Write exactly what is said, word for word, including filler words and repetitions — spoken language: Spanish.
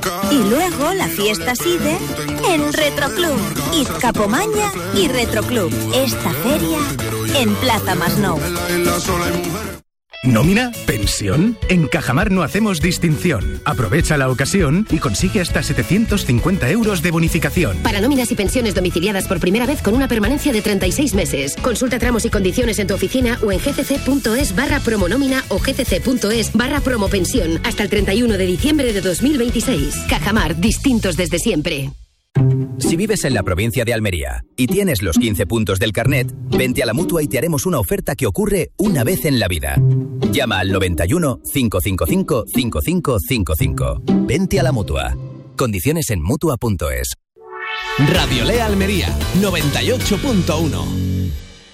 Y luego la fiesta sigue en Retroclub. Izcapomaña y Retroclub. Esta feria en Plaza Masnou. ¿Nómina? ¿Pensión? En Cajamar no hacemos distinción. Aprovecha la ocasión y consigue hasta setecientos cincuenta euros de bonificación. Para nóminas y pensiones domiciliadas por primera vez con una permanencia de treinta y seis meses. Consulta tramos y condiciones en tu oficina o en gcc.es barra promonómina o gcc.es barra promopensión hasta el treinta y uno de diciembre de dos mil veintiséis. Cajamar, distintos desde siempre. Si vives en la provincia de Almería y tienes los quince puntos del carnet, vente a la Mutua y te haremos una oferta que ocurre una vez en la vida. Llama al noventa y uno, cinco cinco cinco, cinco cinco cinco cinco. Vente a la Mutua. Condiciones en mutua punto es. Radio Lea Almería, noventa y ocho punto uno.